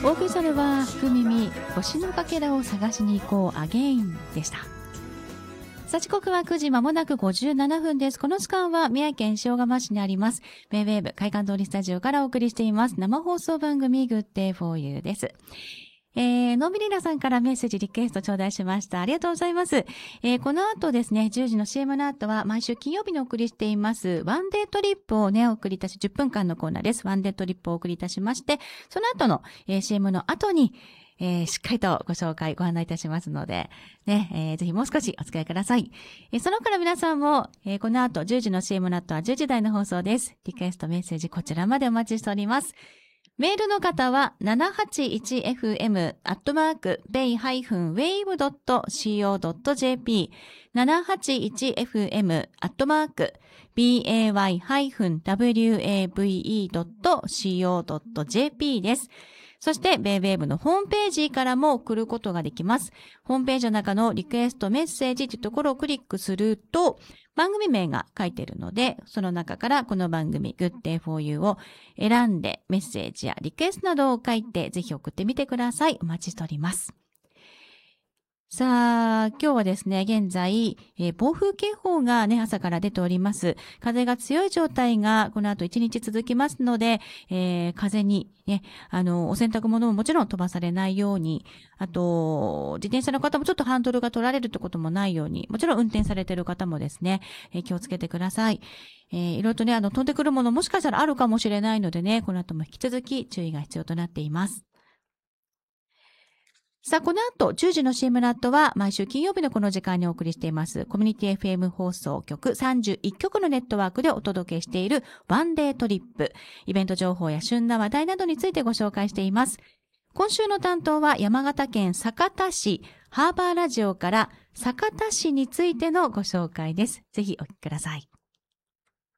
お送りしたのは福耳星のかけらを探しに行こうアゲインでした。さあ時刻は9時まもなく57分です。この時間は宮城県塩釜市にありますベイウェーブ海岸通りスタジオからお送りしています生放送番組 Good Day for You です。のんびりなさんからメッセージリクエスト頂戴しました。ありがとうございます。この後ですね、10時の CM の後は毎週金曜日にお送りしていますワンデートリップをね、お送りいたし、10分間のコーナーです。ワンデートリップをお送りいたしまして、その後の、CM の後に、しっかりとご紹介、ご案内いたしますので、ね、ぜひもう少しお付き合いください。その他皆さんも、この後10時の CM の後は10時台の放送です。リクエストメッセージこちらまでお待ちしております。メールの方は 781fm@bay-wave.co.jp 781fm@bay-wave.co.jp です。そして、ベイウェーブのホームページからも送ることができます。ホームページの中のリクエストメッセージというところをクリックすると、番組名が書いているので、その中からこの番組 Good Day for You を選んでメッセージやリクエストなどを書いてぜひ送ってみてください。お待ちしております。さあ、今日はですね、現在、暴風警報がね、朝から出ております。風が強い状態がこの後1日続きますので、風にね、お洗濯物ももちろん飛ばされないように、あと、自転車の方もちょっとハンドルが取られるってこともないように、もちろん運転されている方もですね、気をつけてください。いろいろとね、飛んでくるものもしかしたらあるかもしれないのでね、この後も引き続き注意が必要となっています。さあ、この後、10時の CM の後は、毎週金曜日のこの時間にお送りしています、コミュニティ FM 放送局31局のネットワークでお届けしているワンデートリップ。イベント情報や旬な話題などについてご紹介しています。今週の担当は山形県酒田市ハーバーラジオから酒田市についてのご紹介です。ぜひお聞きください。